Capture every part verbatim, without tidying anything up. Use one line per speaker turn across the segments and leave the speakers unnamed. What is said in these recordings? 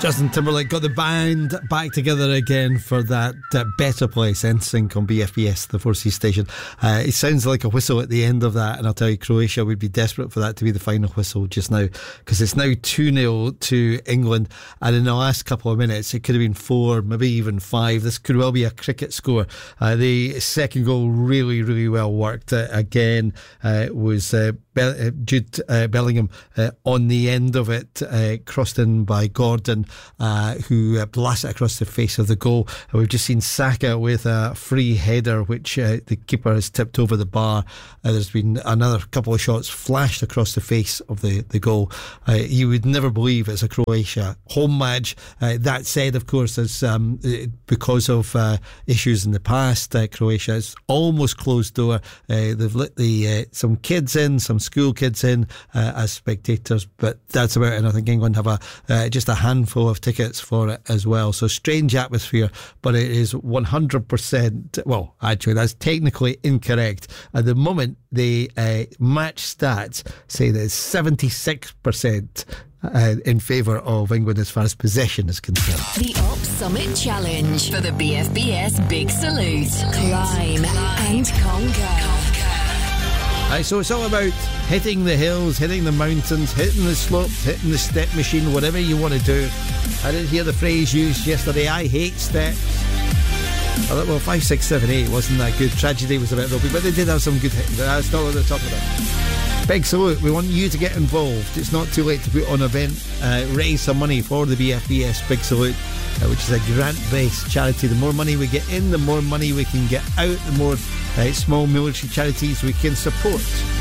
Justin Timberlake got the band back together again for that uh, Better Place, N Sync on B F B S, the four C station. Uh, it sounds like a whistle at the end of that, and I'll tell you, Croatia would be desperate for that to be the final whistle just now, because it's now two nil to England, and in the last couple of minutes it could have been four, maybe even five. This could well be a cricket score. Uh, the second goal really, really well worked. Uh, again, uh, was uh, Be- uh, Jude uh, Bellingham uh, on the end of it, uh, crossed in by Gordon, uh, who uh, blasted across the face of the goal. And we've just seen Saka with a free header, which uh, the keeper has tipped over the bar. Uh, there's been another couple of shots flashed across the face of the, the goal. Uh, you would never believe it's a Croatia home match. Uh, that said, of course, as um, because of uh, issues in the past, uh, Croatia has almost closed door. Uh, they've let the uh, some kids in, some school kids in uh, as spectators, but that's about it. And I think England have a uh, just a handful of tickets for it as well. So strange atmosphere, but it is one hundred percent, well, actually that's technically incorrect. At the moment, the uh, match stats say that it's seventy-six percent Uh, in favour of England as far as possession is concerned.
The Op Summit Challenge for the B F B S Big Salute. Climb, Climb and conquer.
Uh, so it's all about hitting the hills, hitting the mountains, hitting the slopes, hitting the step machine, whatever you want to do. I did hear the phrase used yesterday, I hate steps. I thought, well, five, six, seven, eight wasn't that good. Tragedy was a bit rugby, but they did have some good hits. That's not what they're talking about. Big salute. We want you to get involved. It's not too late to put on an event, uh, raise some money for the B F B S Big Salute, uh, which is a grant-based charity. The more money we get in, the more money we can get out, the more uh, small military charities we can support.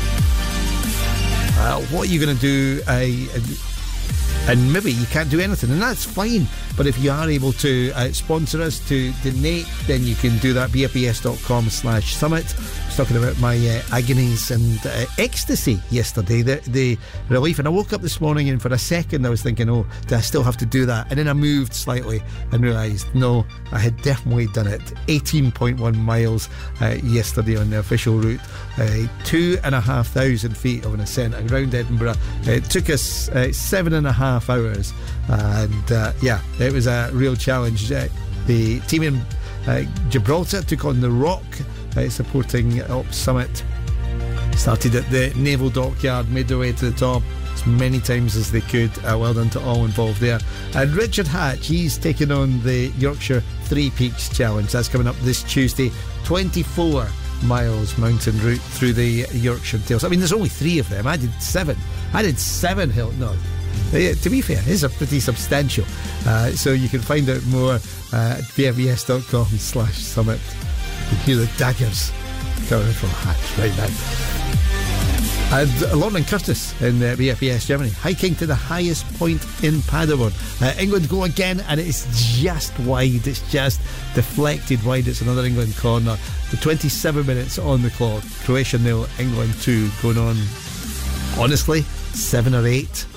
Uh, what are you going to do? Uh, and maybe you can't do anything, and that's fine. But if you are able to uh, sponsor us, to donate, then you can do that. B F B S dot com slash summit. I was talking about my uh, agonies and uh, ecstasy yesterday, the, the relief. And I woke up this morning and for a second I was thinking, oh, do I still have to do that? And then I moved slightly and realised, no, I had definitely done it. eighteen point one miles uh, yesterday on the official route. Uh, two and a half thousand feet of an ascent around Edinburgh. It took us uh, seven and a half hours. And uh, yeah, it was a real challenge. Uh, the team in uh, Gibraltar took on the Rock, uh, supporting Op Summit. Started at the Naval Dockyard, made their way to the top as many times as they could. Uh, well done to all involved there. And Richard Hatch, he's taking on the Yorkshire Three Peaks Challenge. That's coming up this Tuesday. twenty-four miles mountain route through the Yorkshire Dales. I mean, there's only three of them. I did seven. I did seven hill. No. Uh, to be fair, it is a pretty substantial. Uh, so you can find out more uh, at B F B S dot com slash summit. You can hear the daggers coming from Hatch right now. And uh, Lornan Curtis in uh, B F B S Germany, hiking to the highest point in Paderborn. Uh, England go again, and it's just wide. It's just deflected wide. It's another England corner. The twenty-seven minutes on the clock. Croatia nil, England two, going on, honestly, seven or eight.